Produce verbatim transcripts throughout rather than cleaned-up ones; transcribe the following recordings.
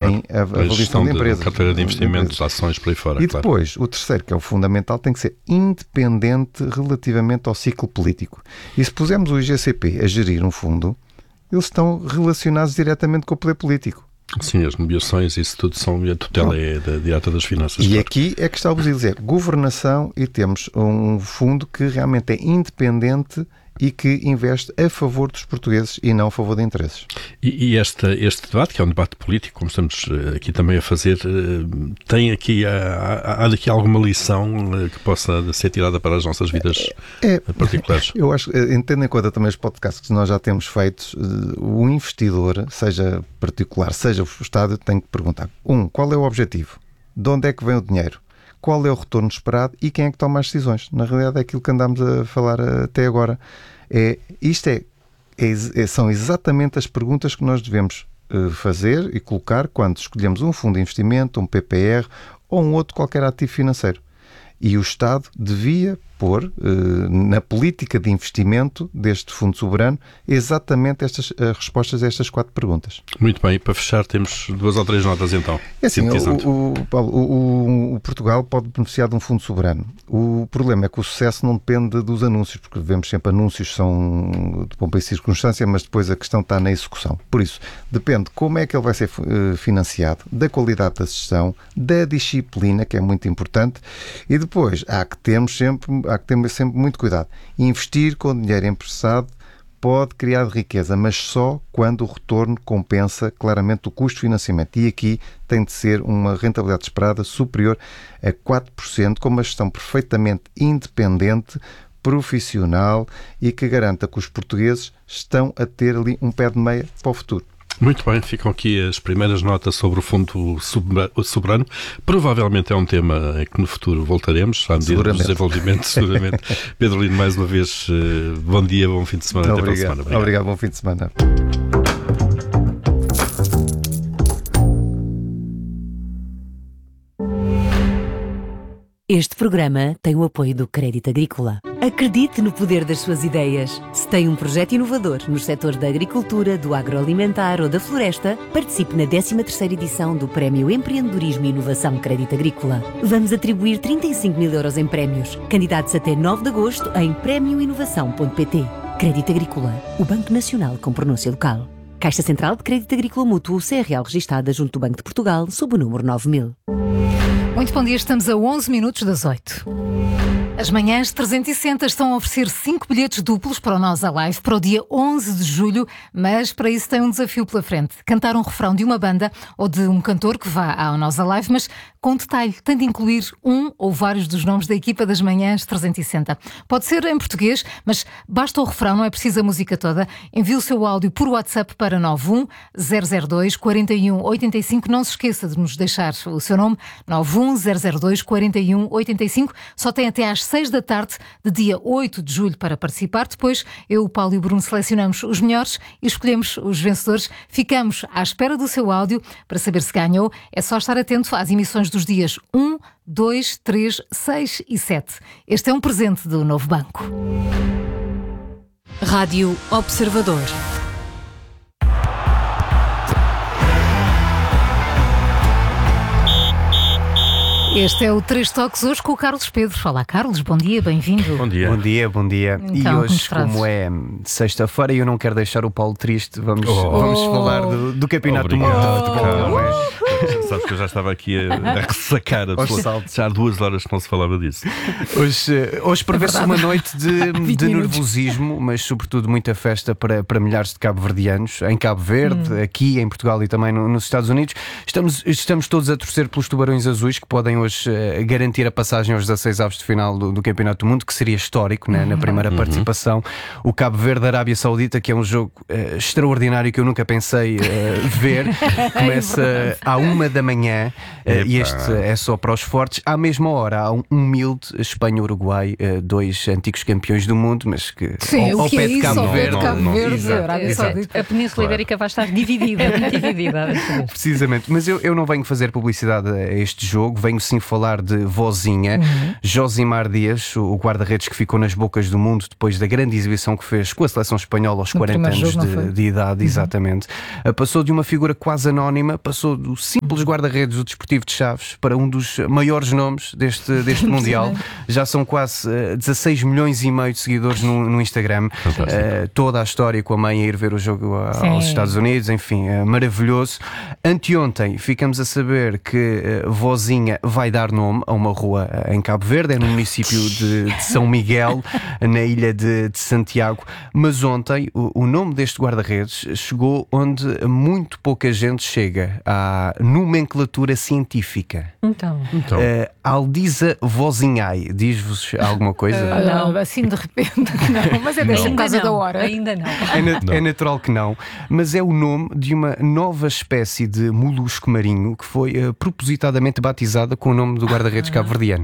tem a avaliação de empresas. Carteira de investimentos, de ações, por aí fora. E claro. depois, o terceiro, que é o fundamental, tem que ser independente relativamente ao ciclo político. E se pusermos o I G C P a gerir um fundo, eles estão relacionados diretamente com o poder político. Sim, as nomeações, isso tudo são a tutela é da direta das finanças. E claro. aqui é que está o Basílio, é governação, e temos um fundo que realmente é independente e que investe a favor dos portugueses e não a favor de interesses. E, e este, este debate, que é um debate político, como estamos aqui também a fazer, tem aqui, há, há daqui alguma lição que possa ser tirada para as nossas vidas é, particulares? Eu acho, tendo em conta também os podcasts que nós já temos feitos, o investidor, seja particular, seja o Estado, tem que perguntar, um, qual é o objetivo? De onde é que vem o dinheiro? Qual é o retorno esperado e quem é que toma as decisões? Na realidade é aquilo que andámos a falar até agora. É, isto é, é, são exatamente as perguntas que nós devemos uh, fazer e colocar quando escolhemos um fundo de investimento, um P P R ou um outro qualquer ativo financeiro. E o Estado devia pôr uh, na política de investimento deste fundo soberano exatamente estas uh, respostas a estas quatro perguntas. Muito bem, e para fechar temos duas ou três notas então. É assim, o, o, Paulo, o, o Portugal pode beneficiar de um fundo soberano. O problema é que o sucesso não depende dos anúncios, porque vemos sempre anúncios que são de pompa e circunstância, mas depois a questão está na execução. Por isso, depende como é que ele vai ser uh, financiado, da qualidade da gestão, da disciplina, que é muito importante, e depois há que termos sempre há que ter sempre muito cuidado. Investir com dinheiro emprestado pode criar riqueza, mas só quando o retorno compensa claramente o custo de financiamento. E aqui tem de ser uma rentabilidade esperada superior a quatro por cento, com uma gestão perfeitamente independente, profissional e que garanta que os portugueses estão a ter ali um pé de meia para o futuro. Muito bem, ficam aqui as primeiras notas sobre o fundo soberano. Provavelmente é um tema em que no futuro voltaremos, à medida do desenvolvimento, seguramente. Pedro Lino, mais uma vez, bom dia, bom fim de semana. Obrigado. Até para a semana. Obrigado. Obrigado, bom fim de semana. Este programa tem o apoio do Crédito Agrícola. Acredite no poder das suas ideias. Se tem um projeto inovador nos setores da agricultura, do agroalimentar ou da floresta, participe na décima terceira edição do Prémio Empreendedorismo e Inovação Crédito Agrícola. Vamos atribuir trinta e cinco mil euros em prémios. Candidatos até nove de agosto em prémio inovação ponto pt. Crédito Agrícola, o Banco Nacional com pronúncia local. Caixa Central de Crédito Agrícola Mútuo, C R L registada junto do Banco de Portugal, sob o número nove mil. Muito bom dia, estamos a onze minutos das oito. As manhãs trezentos e sessenta estão a oferecer cinco bilhetes duplos para o Nós Alive para o dia onze de julho, mas para isso tem um desafio pela frente. Cantar um refrão de uma banda ou de um cantor que vá ao Nós Alive, mas com detalhe, tem de incluir um ou vários dos nomes da equipa das manhãs trezentos e sessenta. Pode ser em português, mas basta o refrão, não é preciso a música toda. Envie o seu áudio por WhatsApp para nove um zero zero dois quatro um oito cinco. Não se esqueça de nos deixar o seu nome, nove um zero zero dois quatro um oito cinco. Só tem até às seis da tarde de dia oito de julho para participar. Depois eu, o Paulo e o Bruno selecionamos os melhores e escolhemos os vencedores. Ficamos à espera do seu áudio para saber se ganhou. É só estar atento às emissões dos dias um, dois, três, seis e sete. Este é um presente do Novo Banco. Rádio Observador. Este é o Três Toques hoje com o Carlos Pedro. Olá, Carlos, bom dia, bem-vindo. Bom dia. Bom dia, bom dia. Então, e hoje, como é sexta-feira e eu não quero deixar o Paulo triste, vamos, oh. vamos falar do, do Campeonato do Mundo de Futebol. Oh. Oh. Sabes que eu já estava aqui a, a ressacar a pessoa. Já há duas horas que não se falava disso. Hoje, hoje prevê-se uma noite de, de nervosismo, mas sobretudo muita festa para, para milhares de cabo-verdianos, em Cabo Verde, hum. aqui em Portugal e também no, nos Estados Unidos. Estamos, estamos todos a torcer pelos Tubarões Azuis, que podem hoje uh, garantir a passagem aos dezasseis avos de final do, do Campeonato do Mundo, que seria histórico, né, na primeira uhum. participação. O Cabo Verde, Arábia Saudita, que é um jogo uh, extraordinário que eu nunca pensei uh, ver. Começa à uma da da manhã, uh, e este é só para os fortes. À mesma hora há um humilde Espanha-Uruguai, uh, dois antigos campeões do mundo, mas que Sim, ao, ao que pé é de isso, Cabo ao pé de Verde. Cabo Verde, Exato, Arábia exato. Saudita. A Península Ibérica vai estar dividida, muito dividida. Precisamente, mas eu, eu não venho fazer publicidade a este jogo, venho sim falar de vozinha. Uhum. Josimar Dias, o guarda-redes que ficou nas bocas do mundo depois da grande exibição que fez com a seleção espanhola aos no quarenta anos jogo, de, de idade, uhum. exatamente. Passou de uma figura quase anónima, passou do simples guarda-redes do Desportivo de Chaves para um dos maiores nomes deste, deste Mundial. Já são quase uh, dezasseis milhões e meio de seguidores no, no Instagram. Uh, toda a história com a mãe a ir ver o jogo a, aos Estados Unidos, enfim, uh, maravilhoso. Anteontem ficamos a saber que uh, vozinha vai dar nome a uma rua uh, em Cabo Verde, é no município de, de São Miguel, na ilha de, de Santiago. Mas ontem o, o nome deste guarda-redes chegou onde muito pouca gente chega, à nomenclatura científica. Então, então. Uh, Aldisa Vozinhai, diz-vos alguma coisa? Uh, não, assim de repente não, mas é dessa casa da hora. Ainda não. É, na, não. É natural que não, mas é o nome de uma nova espécie de molusco marinho que foi uh, propositadamente batizada com o nome do guarda-redes cabo-verdiano.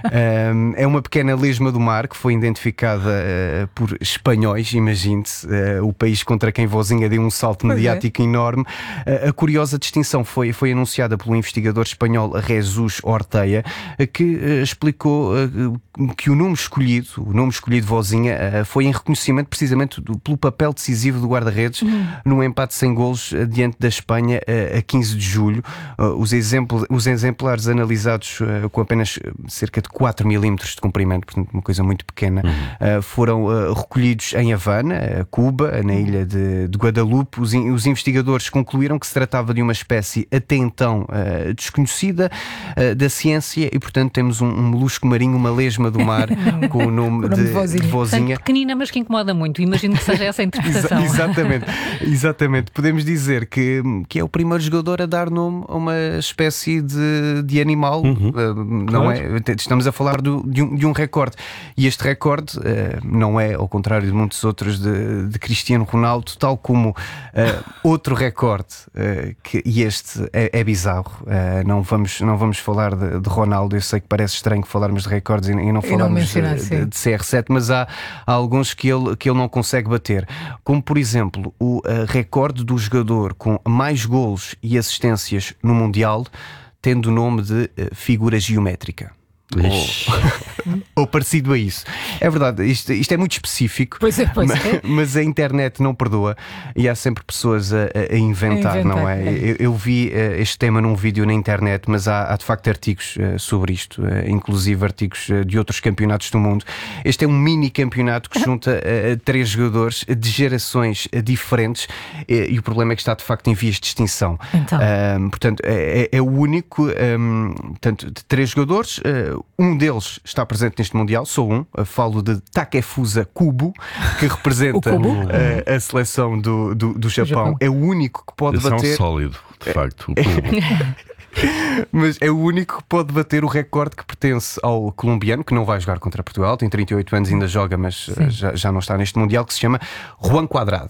Uh, é uma pequena lesma do mar que foi identificada uh, por espanhóis, imagine-se, uh, o país contra quem vozinha deu um salto pois mediático é. enorme. Uh, a curiosa distinção foi, foi anunciada pelo investigador espanhol Jesus Ortega, uh, que uh, explicou uh, que o nome escolhido, o nome escolhido vozinha, uh, foi em reconhecimento precisamente do, pelo papel decisivo do guarda-redes uhum. num empate sem golos uh, diante da Espanha uh, a quinze de julho. Uh, os, exemplos, os exemplares analisados uh, com apenas cerca de quatro milímetros de comprimento, portanto uma coisa muito pequena, uhum. uh, foram uh, recolhidos em Havana, uh, Cuba, na ilha de, de Guadalupe. Os, in, os investigadores concluíram que se tratava de uma espécie até então uh, desconhecida uh, da ciência e, portanto, temos um, um molusco marinho, uma lesma do mar com o nome de, de vozinha. De vozinha. Pequenina, mas que incomoda muito. Imagino que seja essa a interpretação. Exa exatamente, exatamente. Podemos dizer que, que é o primeiro jogador a dar nome a uma espécie de, de animal. Uhum. Uh, não claro. é? Estamos a falar do, de, um, de um recorde. E este recorde uh, não é, ao contrário de muitos outros, de, de Cristiano Ronaldo, tal como uh, outro recorde, uh, que, e este é, é bizarro. Uh, não, vamos, não vamos falar de, de Ronaldo. Eu sei que parece estranho falarmos de recordes e, e não falarmos de, de, de C R sete, mas há, há alguns que ele, que ele não consegue bater. Como, por exemplo, o uh, recorde do jogador com mais golos e assistências no Mundial, tendo o nome de uh, figura geométrica. Ou, ou parecido a isso. É verdade, isto, isto é muito específico. Pois é, pois mas, é. mas a internet não perdoa e há sempre pessoas a, a, inventar, a inventar, não é? é. Eu, eu vi uh, este tema num vídeo na internet, mas há, há de facto artigos uh, sobre isto, uh, inclusive artigos uh, de outros campeonatos do mundo. Este é um mini campeonato que junta uh, três jogadores de gerações uh, diferentes uh, e o problema é que está de facto em vias de extinção. Então. Uh, portanto, é, é o único um, portanto, de três jogadores. Uh, Um deles está presente neste Mundial, sou um, falo de Takefusa Kubo, que representa a, a seleção do, do, do Japão. Japão. É o único que pode Esse bater. É um sólido, de facto, o Kubo. Mas é o único que pode bater o recorde que pertence ao colombiano, que não vai jogar contra Portugal, tem trinta e oito anos, ainda joga, mas já, já não está neste Mundial, que se chama Juan Cuadrado.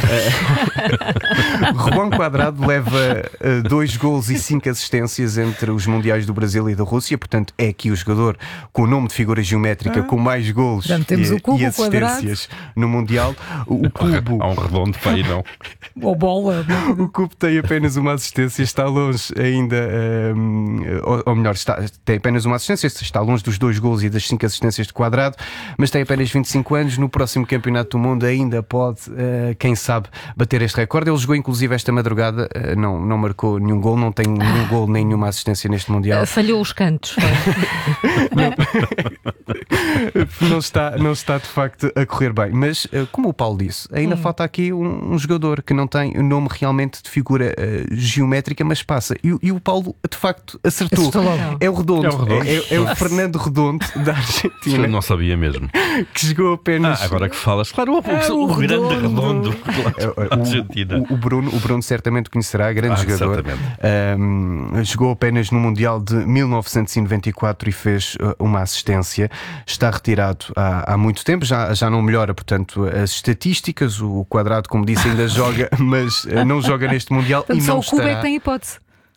Juan Cuadrado leva uh, dois golos e cinco assistências entre os Mundiais do Brasil e da Rússia, portanto é aqui o jogador com o nome de figura geométrica ah. com mais golos e, o cubo, e assistências no Mundial. O, o Cubo. Há um redondo para aí, não? Ou bola. O Cubo tem apenas uma assistência, está longe ainda. Um, ou, ou melhor, está, tem apenas uma assistência, está longe dos dois golos e das cinco assistências de Cuadrado, mas tem apenas vinte e cinco anos. No próximo Campeonato do Mundo ainda pode, uh, quem sabe, bater este recorde. Ele jogou inclusive esta madrugada, uh, não, não marcou nenhum gol, não tem nenhum gol nem nenhuma assistência neste Mundial. Uh, falhou os cantos. não, não, está, não está de facto a correr bem, mas uh, como o Paulo disse, ainda hum. falta aqui um, um jogador que não tem o nome realmente de figura uh, geométrica, mas passa. E, e o Paulo de facto acertou. É o Redondo. É o, Redondo. É, é, é o Fernando Redondo da Argentina. Eu não sabia mesmo. Que jogou apenas. Ah, agora que falas, claro, o, é o, o grande Redondo da Argentina. O, o, Bruno, o Bruno certamente conhecerá, grande ah, jogador. Um, jogou apenas no Mundial de mil novecentos e noventa e quatro e fez uma assistência. Está retirado há, há muito tempo, já, já não melhora, portanto, as estatísticas. O Cuadrado, como disse, ainda joga, mas não joga neste Mundial. Portanto, e não só o Cubo estará... é que tem hipótese.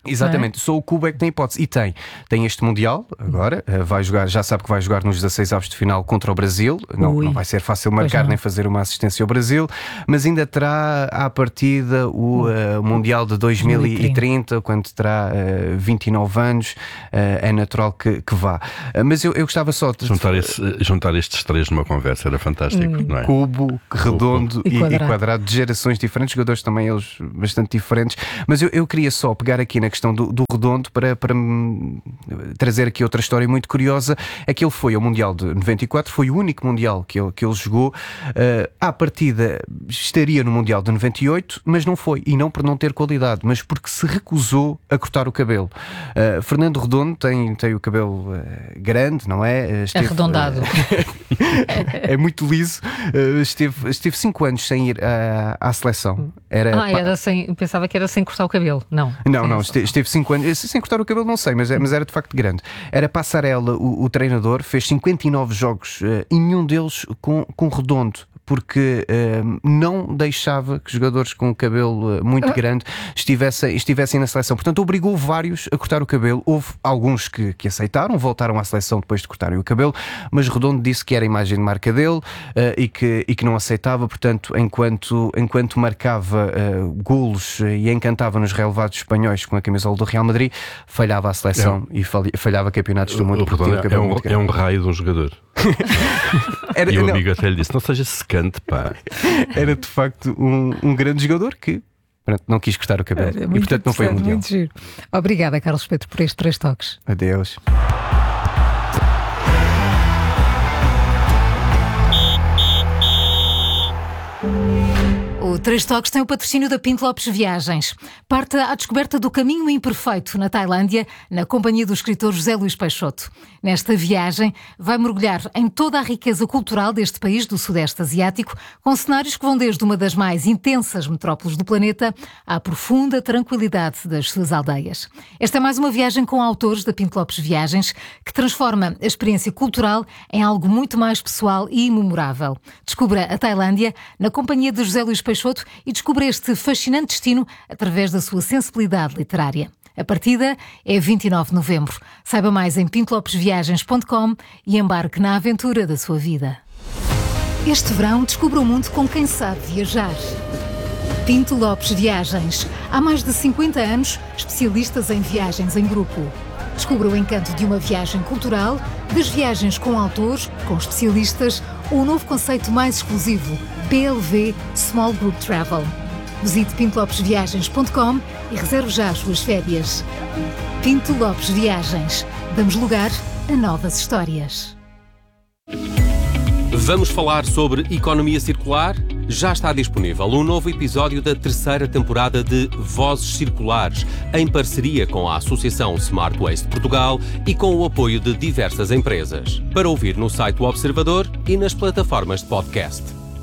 Exatamente, é? Só o Cuba é que tem hipótese. E tem, tem este Mundial agora, vai jogar, já sabe que vai jogar nos dezasseis avos de final contra o Brasil. Não, não vai ser fácil marcar nem fazer uma assistência ao Brasil, mas ainda terá à partida o uh, Mundial de dois mil e trinta, quando terá uh, vinte e nove anos, uh, é natural que, que vá. Uh, mas eu, eu gostava só de juntar, esse, juntar estes três numa conversa era fantástico, hum. não é? Cubo, redondo Cubo. E, e, quadrado. e quadrado, de gerações diferentes, jogadores também eles bastante diferentes. Mas eu, eu queria só pegar aqui na questão do, do redondo para, para trazer aqui outra história muito curiosa. É que ele foi ao Mundial de noventa e quatro, foi o único Mundial que ele, que ele jogou. Uh, à partida estaria no Mundial de noventa e oito, mas não foi, e não por não ter qualidade, mas porque se recusou a cortar o cabelo. Uh, Fernando Redondo tem, tem o cabelo uh, grande, não é? Esteve, arredondado. Uh, é muito liso. Uh, esteve, esteve cinco anos sem ir uh, à seleção. Era, ah, era sem, pensava que era sem cortar o cabelo. Não, não, não esteve, esteve cinco anos sem cortar o cabelo, não sei, mas, mas era de facto grande. Era Passarella, o, o treinador, fez cinquenta e nove jogos uh, e nenhum deles com, com Redondo, porque uh, não deixava que jogadores com cabelo uh, muito grande estivessem, estivessem na seleção. Portanto, obrigou vários a cortar o cabelo. Houve alguns que, que aceitaram, voltaram à seleção depois de cortarem o cabelo, mas Redondo disse que era a imagem de marca dele uh, e, que, e que não aceitava. Portanto, enquanto, enquanto marcava uh, golos e encantava nos relevados espanhóis com a camisola do Real Madrid, falhava a seleção é. e falhava campeonatos do mundo. O Redondo é, um, é um raio de um jogador. Era, e o amigo até lhe disse: não seja secante, pá. Era de facto um, um grande jogador que pronto, não quis cortar o cabelo. Era e portanto não foi mundial. Muito giro. Obrigada, Carlos Pedro, por estes três toques. Adeus. O Três Toques tem o patrocínio da Pinto Lopes Viagens. Parta à descoberta do caminho imperfeito na Tailândia, na companhia do escritor José Luís Peixoto. Nesta viagem, vai mergulhar em toda a riqueza cultural deste país do Sudeste Asiático, com cenários que vão desde uma das mais intensas metrópoles do planeta à profunda tranquilidade das suas aldeias. Esta é mais uma viagem com autores da Pinto Lopes Viagens, que transforma a experiência cultural em algo muito mais pessoal e memorável. Descubra a Tailândia na companhia de José Luís Peixoto e descubra este fascinante destino através da sua sensibilidade literária. A partida é vinte e nove de novembro. Saiba mais em pinto lopes viagens ponto com e embarque na aventura da sua vida. Este verão, descubra o mundo com quem sabe viajar. Pinto Lopes Viagens. Há mais de cinquenta anos, especialistas em viagens em grupo. Descubra o encanto de uma viagem cultural, das viagens com autores, com especialistas, ou o novo conceito mais exclusivo, P L V Small Group Travel. Visite pinto lopes viagens ponto com e reserve já as suas férias. Pinto Lopes Viagens. Damos lugar a novas histórias. Vamos falar sobre economia circular? Já está disponível um novo episódio da terceira temporada de Vozes Circulares, em parceria com a Associação Smart Waste Portugal e com o apoio de diversas empresas. Para ouvir no site do Observador e nas plataformas de podcast.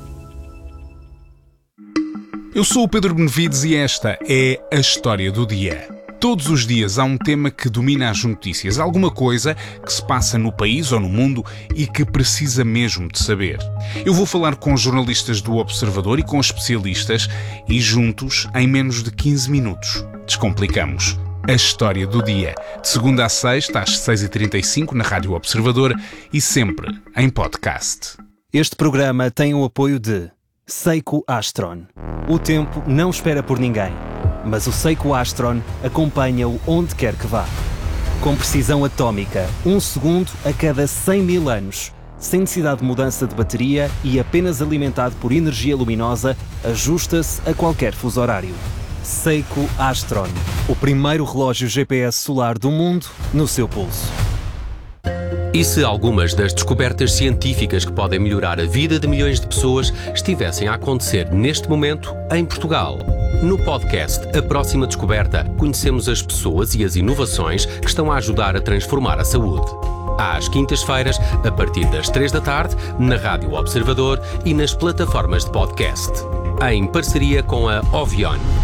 Eu sou o Pedro Benevides e esta é a História do Dia. Todos os dias há um tema que domina as notícias, alguma coisa que se passa no país ou no mundo e que precisa mesmo de saber. Eu vou falar com jornalistas do Observador e com especialistas e juntos, em menos de quinze minutos, descomplicamos a História do Dia. De segunda a sexta, às seis e trinta e cinco, na Rádio Observador e sempre em podcast. Este programa tem o apoio de Seiko Astron. O tempo não espera por ninguém, mas o Seiko Astron acompanha-o onde quer que vá. Com precisão atómica, um segundo a cada cem mil anos, sem necessidade de mudança de bateria e apenas alimentado por energia luminosa, ajusta-se a qualquer fuso horário. Seiko Astron, o primeiro relógio G P S solar do mundo no seu pulso. E se algumas das descobertas científicas que podem melhorar a vida de milhões de pessoas estivessem a acontecer neste momento em Portugal? No podcast A Próxima Descoberta, conhecemos as pessoas e as inovações que estão a ajudar a transformar a saúde. Às quintas-feiras, a partir das três da tarde, na Rádio Observador e nas plataformas de podcast. Em parceria com a Ovion.